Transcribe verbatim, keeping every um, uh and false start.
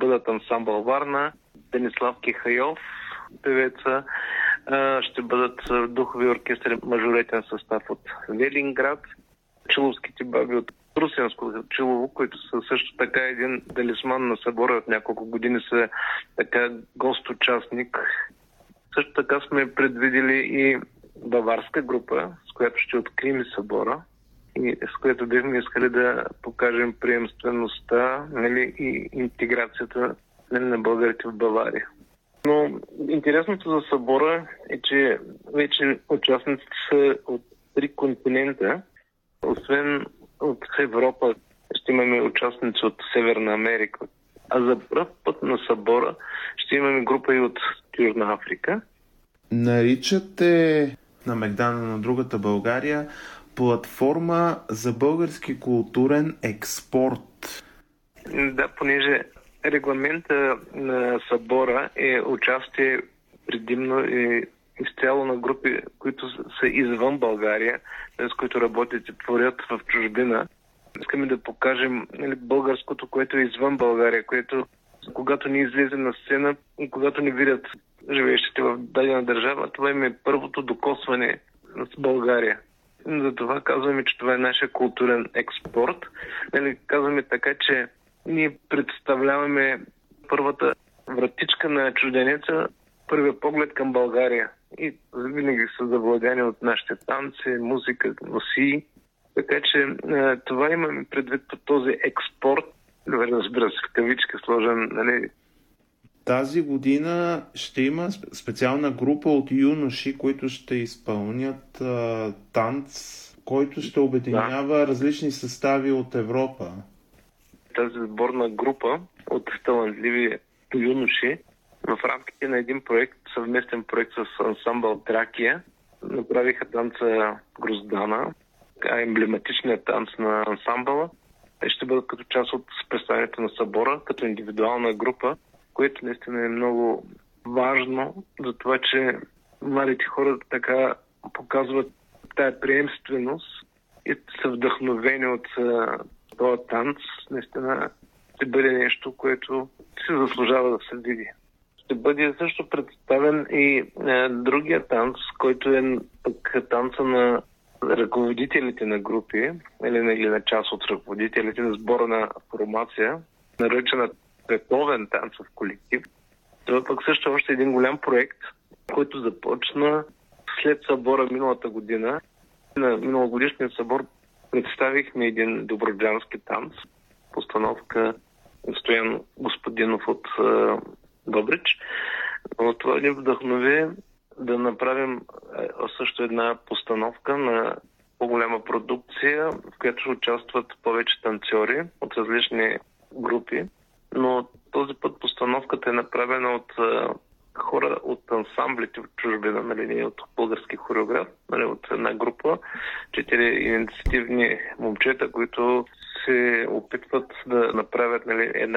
бъдат ансамбъл Варна, Денислав Кихайов, певеца, ще бъдат духови оркестри, мажоретен състав от Велинград, Чиловските баби от Русенско Чилово, които са също така един талисман на събора, от няколко години са така гост-участник. Също така сме предвидели и баварска група, с която ще открием събора и с която бихме искали да покажем приемствеността, нали, и интеграцията, нали, на българите в Бавария. Но интересното за събора е, че вече участниците са от три континента. Освен от Европа ще имаме участници от Северна Америка. А за пръв път на събора ще имаме група и от Южна Африка. Наричате на Мегдана на другата България платформа за български културен експорт. Да, понеже регламента на събора е участие предимно и изцяло на групи, които са извън България, с които работят и творят в чужбина. Искаме да покажем, нали, българското, което е извън България, което когато ни излезе на сцена и когато ни видят живеещите в дадена държава, това им е първото докосване с България. Затова казваме, че това е нашия културен експорт. Нали, казваме така, че ние представляваме първата вратичка на чужденеца, първия поглед към България. И винаги са завладени от нашите танци, музика, носии. Така че това имаме предвид по този експорт. Разбира се, в кавички сложен, нали. Тази година ще има специална група от юноши, които ще изпълнят а, танц, който ще обединява да. различни състави от Европа. Тази сборна група от талантливи юноши в рамките на един проект, съвместен проект с ансамбъл Тракия, направиха танца Гроздана, емблематичният танц на ансамбъла. Те ще бъдат като част от представянето на събора, като индивидуална група, което наистина е много важно, за това, че младите хора така показват тая приемственост и са вдъхновени от този танц. Наистина ще бъде нещо, което се заслужава да се види. Ще бъде също представен и е, другия танц, който е пък танца на ръководителите на групи, или на, или на част от ръководителите на сборна формация, наречена световен танцов колектив. Това пък също още един голям проект, който започна след събора миналата година. На миналогодишния събор представихме един доброджански танц, постановка Стоян Господинов от е, Добрич. Но това ни вдъхнови да направим също една постановка на по-голяма продукция, в която ще участват повече танцори от различни групи. Но този път постановката е направена от а, хора от ансамблите в чужбина, нали, от български хореограф, нали, от една група, четири инициативни момчета, които се опитват да направят, нали, една